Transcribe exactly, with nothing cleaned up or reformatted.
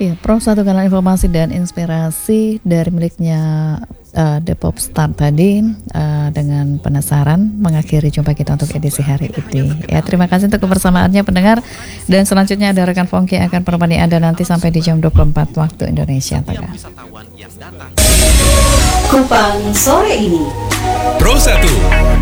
Iya, Pro satu kanal informasi dan inspirasi dari miliknya uh, The Pop Star tadi uh, dengan penasaran mengakhiri jumpa kita untuk edisi hari ini. Ya, terima kasih untuk kebersamaannya pendengar, dan selanjutnya ada rekan Fongki yang akan menemani Anda nanti sampai di jam dua puluh empat waktu Indonesia Tengah. Kupang sore ini. Pro satu